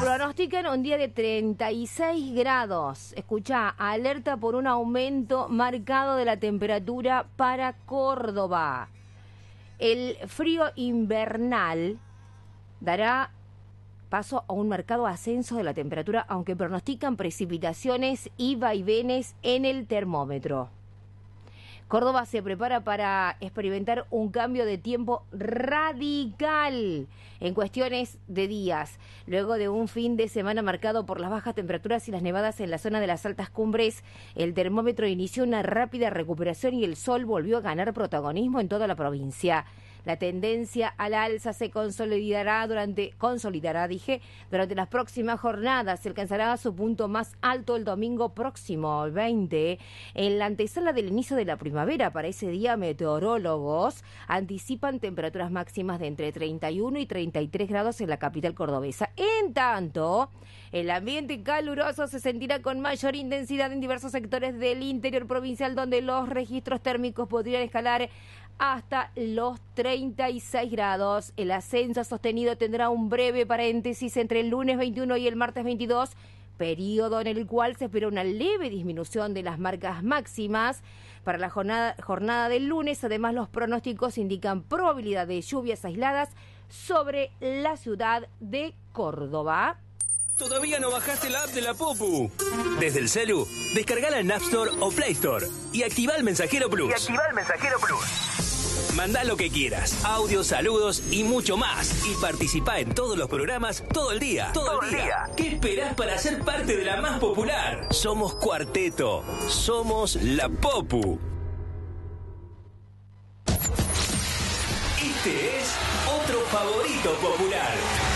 Pronostican un día de 36 grados. Escuchá, alerta por un aumento marcado de la temperatura para Córdoba. El frío invernal dará paso a un marcado ascenso de la temperatura, aunque pronostican precipitaciones y vaivenes en el termómetro. Córdoba se prepara para experimentar un cambio de tiempo radical en cuestiones de días. Luego de un fin de semana marcado por las bajas temperaturas y las nevadas en la zona de las altas cumbres, el termómetro inició una rápida recuperación y el sol volvió a ganar protagonismo en toda la provincia. La tendencia al alza se consolidará durante las próximas jornadas. Se alcanzará su punto más alto el domingo próximo, el 20, en la antesala del inicio de la primavera. Para ese día, meteorólogos anticipan temperaturas máximas de entre 31 y 33 grados en la capital cordobesa. En tanto, el ambiente caluroso se sentirá con mayor intensidad en diversos sectores del interior provincial, donde los registros térmicos podrían escalar hasta los 36 grados. El ascenso sostenido tendrá un breve paréntesis entre el lunes 21 y el martes 22, periodo en el cual se espera una leve disminución de las marcas máximas. Para la jornada del lunes, además, los pronósticos indican probabilidad de lluvias aisladas sobre la ciudad de Córdoba. ¿Todavía no bajaste la app de la Popu? Desde el celu, descargala en App Store o Play Store y activa el Mensajero Plus. Mandá lo que quieras, audios, saludos y mucho más. Y participá en todos los programas todo el día. Todo el día. ¿Qué esperás para ser parte de la más popular? Somos Cuarteto. Somos la Popu. Este es otro favorito popular.